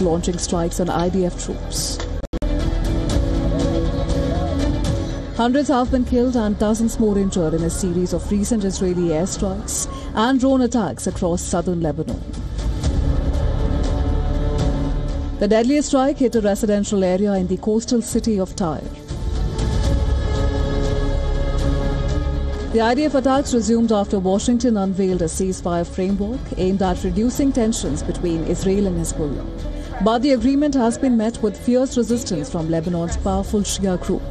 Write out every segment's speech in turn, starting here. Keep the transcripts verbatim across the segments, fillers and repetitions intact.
launching strikes on I D F troops. Hundreds have been killed and dozens more injured in a series of recent Israeli airstrikes and drone attacks across southern Lebanon. The deadliest strike hit a residential area in the coastal city of Tyre. The I D F attacks resumed after Washington unveiled a ceasefire framework aimed at reducing tensions between Israel and Hezbollah. But the agreement has been met with fierce resistance from Lebanon's powerful Shia group.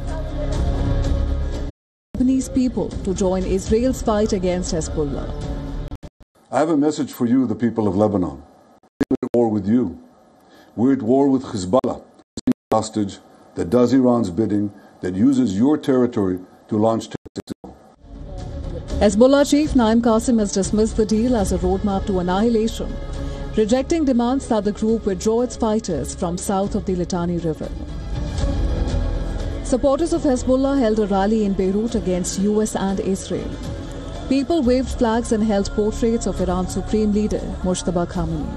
Lebanese people to join Israel's fight against Hezbollah. I have a message for you, the people of Lebanon. We're at war with you. We're at war with Hezbollah, a hostage that does Iran's bidding, that uses your territory to launch terrorism. Hezbollah chief Naim Qasim has dismissed the deal as a roadmap to annihilation, rejecting demands that the group withdraw its fighters from south of the Litani River. Supporters of Hezbollah held a rally in Beirut against U S and Israel. People waved flags and held portraits of Iran's supreme leader, Mojtaba Khamenei.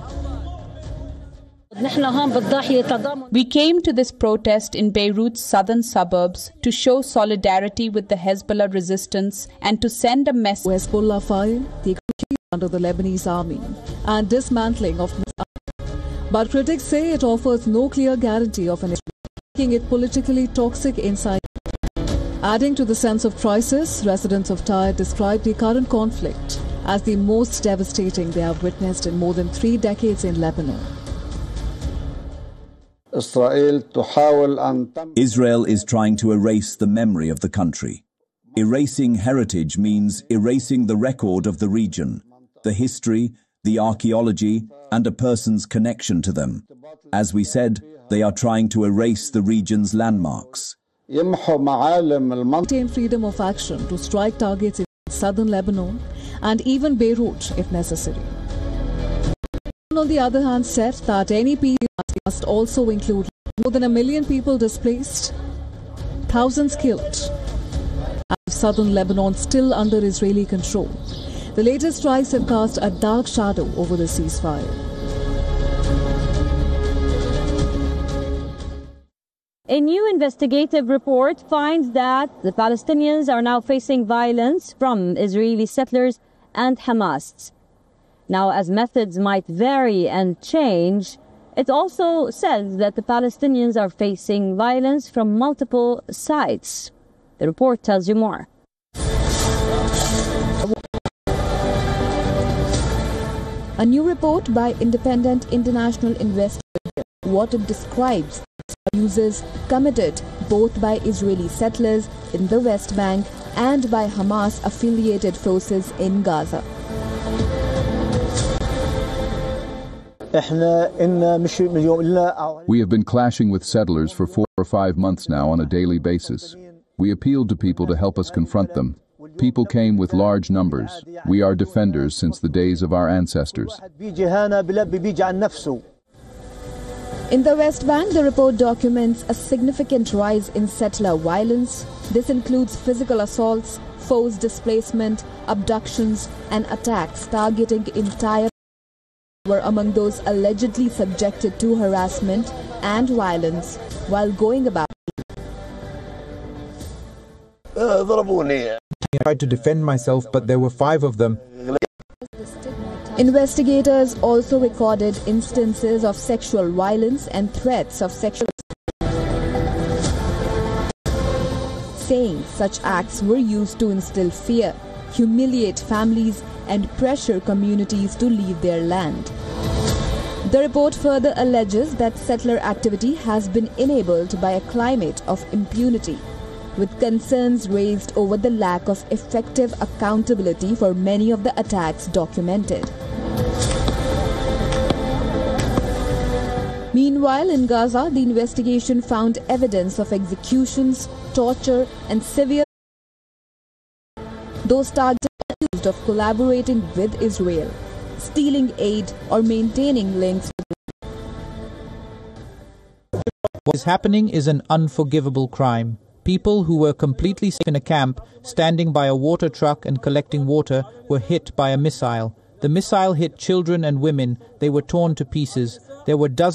We came to this protest in Beirut's southern suburbs to show solidarity with the Hezbollah resistance and to send a message. Hezbollah fire, the under the Lebanese army, and dismantling of. But critics say it offers no clear guarantee of an making it politically toxic inside. Adding to the sense of crisis, residents of Tyre describe the current conflict as the most devastating they have witnessed in more than three decades in Lebanon. Israel is trying to erase the memory of the country. Erasing heritage means erasing the record of the region, the history, the archaeology, and a person's connection to them. As we said, they are trying to erase the region's landmarks. Maintain freedom of action to strike targets in southern Lebanon and even Beirut if necessary. On the other hand, said that any peace must also include more than a million people displaced, thousands killed, and southern Lebanon still under Israeli control. The latest strikes have cast a dark shadow over the ceasefire. A new investigative report finds that the Palestinians are now facing violence from Israeli settlers and Hamas. Now, as methods might vary and change, it also says that the Palestinians are facing violence from multiple sides. The report tells you more. A new report by independent international investigator, what it describes as abuses committed both by Israeli settlers in the West Bank and by Hamas-affiliated forces in Gaza. We have been clashing with settlers for four or five months now on a daily basis. We appealed to people to help us confront them. People came with large numbers. We are defenders since the days of our ancestors. In the West Bank, the report documents a significant rise in settler violence. This includes physical assaults, forced displacement, abductions, and attacks targeting entire were among those allegedly subjected to harassment and violence while going about. I tried to defend myself, but there were five of them. Investigators also recorded instances of sexual violence and threats of sexual saying such acts were used to instill fear, humiliate families, and pressure communities to leave their land. The report further alleges that settler activity has been enabled by a climate of impunity, with concerns raised over the lack of effective accountability for many of the attacks documented. Meanwhile, in Gaza, the investigation found evidence of executions, torture, and severe those targeted accused of collaborating with Israel, stealing aid, or maintaining links. What is happening is an unforgivable crime. People who were completely safe in a camp, standing by a water truck and collecting water, were hit by a missile. The missile hit children and women. They were torn to pieces. There were dozens